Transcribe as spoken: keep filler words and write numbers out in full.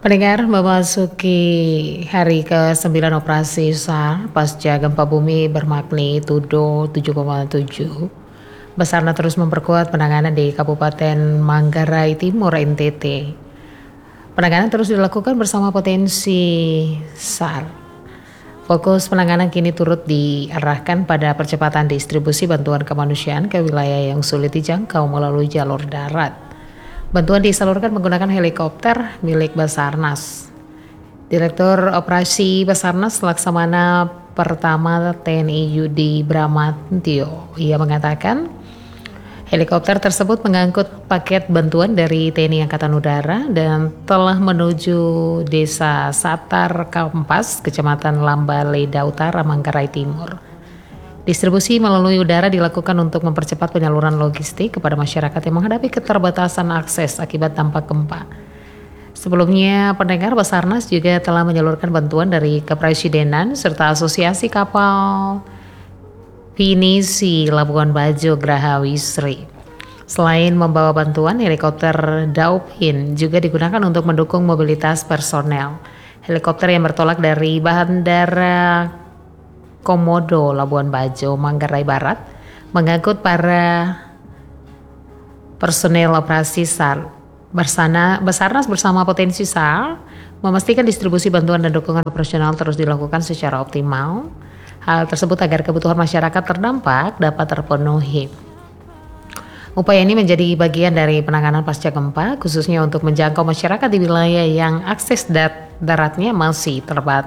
Pendengar, memasuki hari ke sembilan operasi SAR pasca gempa bumi bermagnitudo tujuh koma tujuh. Basarnas terus memperkuat penanganan di Kabupaten Manggarai Timur, N T T. Penanganan terus dilakukan bersama potensi SAR. Fokus penanganan kini turut diarahkan pada percepatan distribusi bantuan kemanusiaan ke wilayah yang sulit dijangkau melalui jalur darat. Bantuan disalurkan menggunakan helikopter milik Basarnas. Direktur Operasi Basarnas Laksamana Pertama T N I Yudi Bramantio, ia mengatakan helikopter tersebut mengangkut paket bantuan dari T N I Angkatan Udara dan telah menuju Desa Satar Kampas, Kecamatan Lambaleda Utara, Manggarai Timur. Distribusi melalui udara dilakukan untuk mempercepat penyaluran logistik kepada masyarakat yang menghadapi keterbatasan akses akibat dampak gempa. Sebelumnya, pendengar, Basarnas juga telah menyalurkan bantuan dari Kepresidenan serta Asosiasi Kapal Pinisi Labuan Bajo Graha Wisri. Selain membawa bantuan, helikopter Dauphin juga digunakan untuk mendukung mobilitas personel. Helikopter yang bertolak dari Bandara Komodo Labuan Bajo, Manggarai Barat, mengangkut para personel operasi SAR. Bersana, Basarnas bersama potensi SAR memastikan distribusi bantuan dan dukungan operasional terus dilakukan secara optimal. Hal tersebut agar kebutuhan masyarakat terdampak dapat terpenuhi. Upaya ini menjadi bagian dari penanganan pasca gempa, khususnya untuk menjangkau masyarakat di wilayah yang akses dat daratnya masih terbatas.